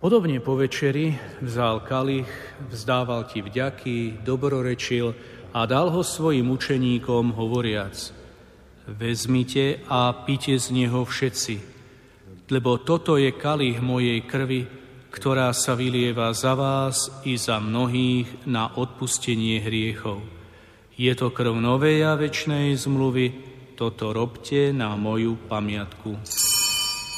Podobne po večeri vzal kalich, vzdával ti vďaky, dobrorečil a dal ho svojim učeníkom, hovoriac: Vezmite a pite z neho všetci, lebo toto je kalich mojej krvi, ktorá sa vylieva za vás i za mnohých na odpustenie hriechov. Je to krv novej a večnej zmluvy, toto robte na moju pamiatku.